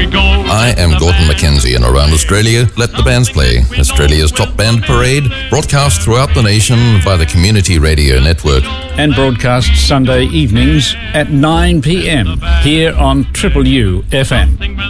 we go. I am Gordon Mackenzie, and around Australia, let the bands play. Australia's top band parade, broadcast throughout the nation via the Community Radio Network. And broadcast Sunday evenings at 9 p.m. here on Triple U FM.